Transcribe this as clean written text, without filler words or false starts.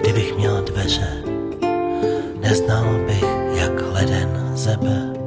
Kdybych měl dveře, neznal bych, jak leden zebe.